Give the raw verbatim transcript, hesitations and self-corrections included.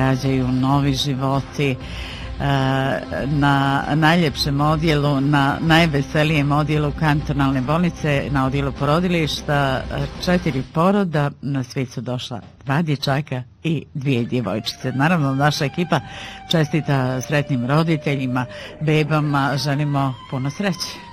rađaju novi životi na najljepšem odjelu, na najveselijem odjelu kantonalne bolnice, na odjelu porodilišta. Četiri poroda, na svijet su došla dva dječaka i dvije djevojčice. Naravno, naša ekipa čestita sretnim roditeljima, bebama, želimo puno sreće.